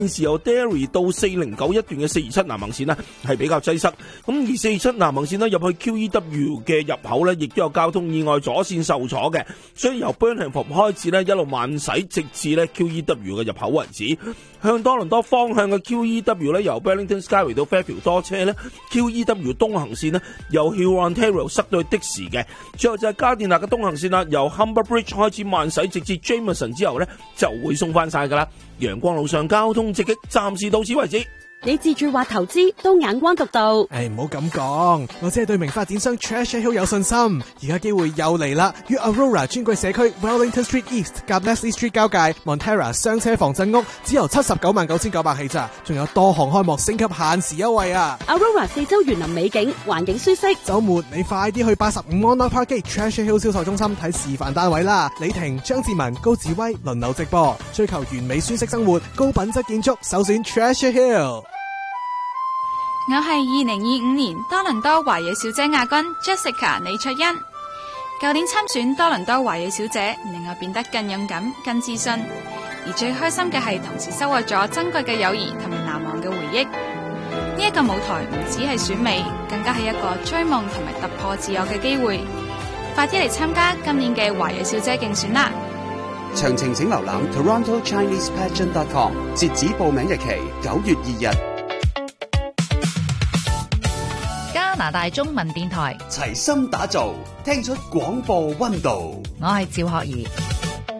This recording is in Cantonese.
現時由 Derry 到409一段嘅427南行線呢係比較擠塞，咁而427南行線呢入去 QEW 嘅入口呢亦都有交通意外，左線受阻嘅，所以由 Burnham 開始呢一路慢駛直至呢 QEW 嘅入口為止。向多倫多方向嘅 QEW 呢由 Burlington Skyway 到 Fairfield 多車呢 QEW 東行線呢由 Hurontario 塞到去的士嘅，最後就係加電納嘅東行線啦，由 Humber Bridge 開始慢駛直至 Jameson 之後呢就會鬆翻晒噶啦。陽光路上交通直擊，暫時到此為止。 你自住或投資都眼光獨到。 唔好咁講，我只係對名發展商 Treasure Hill 有信心。而家機會又嚟啦，於 Aurora 專櫃社區 Wellington Street East 夾 Leslie Street 交界 Montera 雙車防震屋，只由799900起咋，仲有多項開幕升級限時優惠啊！ Aurora 四周園林美景，環境舒適。 週末你快啲去85 Monarch Park Treasure Hill 銷售中心睇示範單位啦！李婷、張志文、高志威輪流直播，追求完美舒適生活，高品質建築，首選 Treasure Hill。 我係2025年多倫多華裔小姐亞軍 Jessica 李卓欣。舊年參選多倫多華裔小姐，令我變得更勇敢、更自信。而最開心嘅係同時收穫咗珍貴嘅友誼同埋難忘嘅回憶。呢一個舞台唔只係選美，更加係一個追夢同埋突破自我嘅機會。快啲嚟參加今年嘅華裔小姐競選啦！ 詳情請瀏覽 TorontoChinesePageant.com， 截止報名日期9月2日。 加拿大中文電台齊心打造，聽出廣播溫度。 我係趙學儀。